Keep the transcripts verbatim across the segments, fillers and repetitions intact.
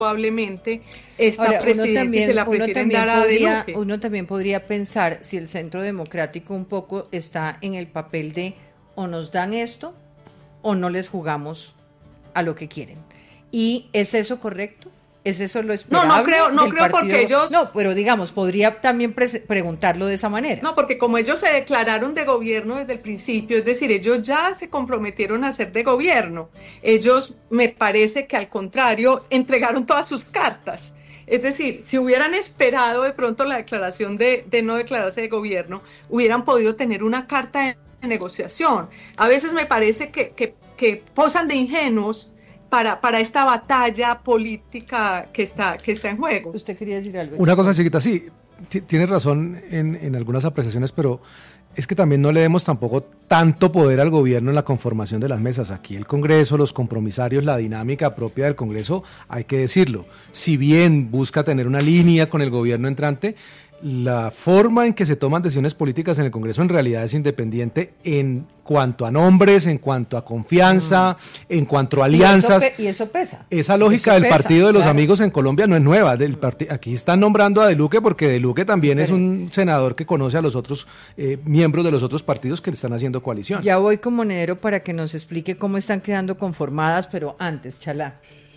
probablemente esta Ahora, uno presidencia también, y se la uno prefieren también dar a De podría, Luque. uno también podría pensar si el Centro Democrático un poco está en el papel de o nos dan esto o no les jugamos a lo que quieren. ¿Y es eso correcto? ¿Es eso lo No, no esperable creo, no del creo partido? porque ellos... No, pero digamos, podría también pre- preguntarlo de esa manera. No, porque como ellos se declararon de gobierno desde el principio, es decir, ellos ya se comprometieron a ser de gobierno. Ellos, me parece que al contrario, entregaron todas sus cartas. Es decir, si hubieran esperado de pronto la declaración de, de no declararse de gobierno, hubieran podido tener una carta de, de negociación. A veces me parece que, que, que posan de ingenuos para, para esta batalla política que está, que está en juego. ¿Usted quería decir algo? Una cosa chiquita, sí, t- tienes razón en, en algunas apreciaciones, pero es que también no le demos tampoco tanto poder al gobierno en la conformación de las mesas. Aquí el Congreso, los compromisarios, la dinámica propia del Congreso, hay que decirlo. Si bien busca tener una línea con el gobierno entrante, la forma en que se toman decisiones políticas en el Congreso en realidad es independiente en cuanto a nombres, en cuanto a confianza, mm. en cuanto a alianzas. Y eso, pe- y eso pesa. Esa lógica eso del pesa, partido de los claro. amigos en Colombia no es nueva. Del part- aquí están nombrando a De Luque porque De Luque también Pero, es un senador que conoce a los otros eh, miembros de los otros partidos que le están haciendo coalición. Ya voy con Monedero para que nos explique cómo están quedando conformadas, pero antes, Chalá.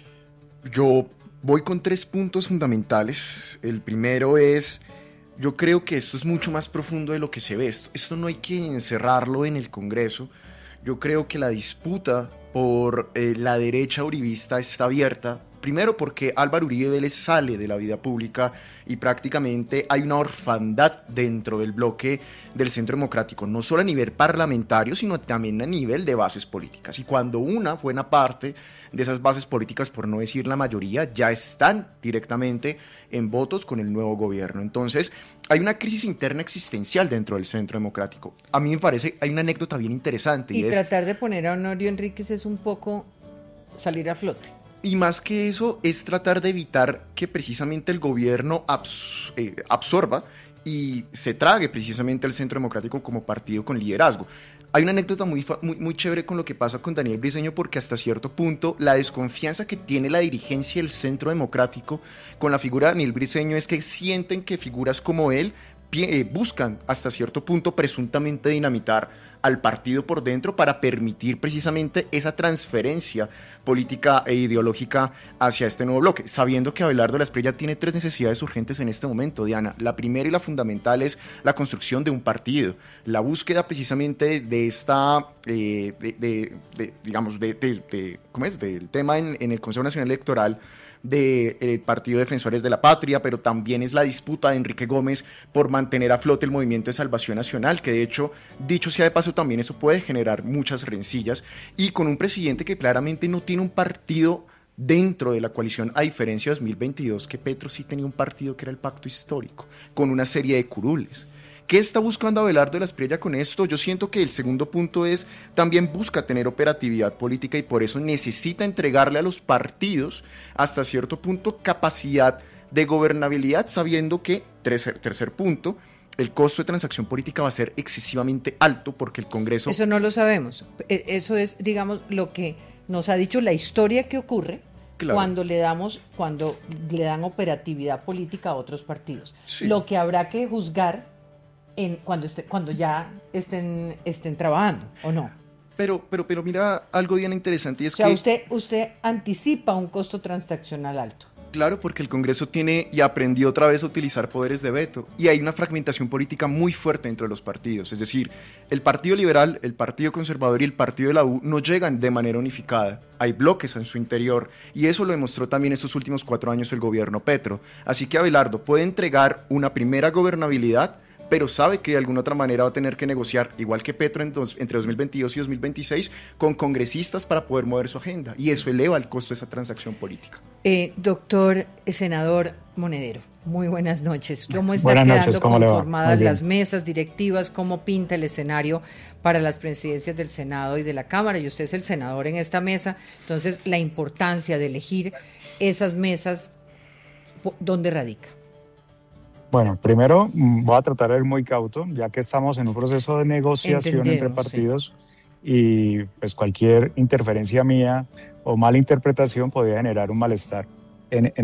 Yo voy con tres puntos fundamentales. El primero es, yo creo que esto es mucho más profundo de lo que se ve. Esto, esto no hay que encerrarlo en el Congreso. Yo creo que la disputa por eh, la derecha uribista está abierta. Primero porque Álvaro Uribe Vélez sale de la vida pública y prácticamente hay una orfandad dentro del bloque del Centro Democrático, no solo a nivel parlamentario, sino también a nivel de bases políticas. Y cuando una buena parte de esas bases políticas, por no decir la mayoría, ya están directamente en votos con el nuevo gobierno. Entonces, hay una crisis interna existencial dentro del Centro Democrático. A mí me parece, hay una anécdota bien interesante. Y, y es, tratar de poner a Honorio Enríquez es un poco salir a flote. Y más que eso, es tratar de evitar que precisamente el gobierno abs- eh, absorba y se trague precisamente al Centro Democrático como partido con liderazgo. Hay una anécdota muy, fa- muy, muy chévere con lo que pasa con Daniel Briceño, porque hasta cierto punto la desconfianza que tiene la dirigencia del Centro Democrático con la figura de Daniel Briceño es que sienten que figuras como él pie- eh, buscan hasta cierto punto presuntamente dinamitar al partido por dentro para permitir precisamente esa transferencia política e ideológica hacia este nuevo bloque, sabiendo que Abelardo Lasprilla tiene tres necesidades urgentes en este momento, Diana. La primera y la fundamental es la construcción de un partido, la búsqueda precisamente de esta, eh, de, de, de, digamos, de, de, de, ¿cómo es? Del tema en, en el Consejo Nacional Electoral del de, eh, Partido Defensores de la Patria, pero también es la disputa de Enrique Gómez por mantener a flote el Movimiento de Salvación Nacional, que de hecho, dicho sea de paso, también eso puede generar muchas rencillas, y con un presidente que claramente no tiene un partido dentro de la coalición, a diferencia de dos mil veintidós, que Petro sí tenía un partido que era el Pacto Histórico, con una serie de curules. ¿Qué está buscando Abelardo Lasprilla con esto? Yo siento que el segundo punto es, también busca tener operatividad política y por eso necesita entregarle a los partidos, hasta cierto punto, capacidad de gobernabilidad, sabiendo que, tercer, tercer punto, el costo de transacción política va a ser excesivamente alto porque el Congreso... Eso no lo sabemos. Eso es, digamos, lo que nos ha dicho la historia que ocurre claro. cuando le damos, cuando le dan operatividad política a otros partidos. Sí. Lo que habrá que juzgar en cuando esté, cuando ya estén estén trabajando, ¿o no? Pero, pero, pero mira algo bien interesante y es o sea, que... usted, usted anticipa un costo transaccional alto. Claro, porque el Congreso tiene y aprendió otra vez a utilizar poderes de veto y hay una fragmentación política muy fuerte dentro de los partidos, es decir, el Partido Liberal, el Partido Conservador y el Partido de la U no llegan de manera unificada, hay bloques en su interior y eso lo demostró también estos últimos cuatro años el gobierno Petro, así que Abelardo puede entregar una primera gobernabilidad, pero sabe que de alguna otra manera va a tener que negociar, igual que Petro en dos, entre dos mil veintidós y dos mil veintiséis, con congresistas para poder mover su agenda, y eso eleva el costo de esa transacción política. Eh, doctor, senador Monedero, muy buenas noches. ¿Cómo están buenas quedando noches, ¿cómo conformadas las mesas directivas? ¿Cómo pinta el escenario para las presidencias del Senado y de la Cámara? Y usted es el senador en esta mesa, entonces la importancia de elegir esas mesas, ¿dónde radica? Bueno, primero voy a tratar de ir muy cauto, ya que estamos en un proceso de negociación Entendemos, entre partidos sí. y pues cualquier interferencia mía o mala interpretación podría generar un malestar. en, en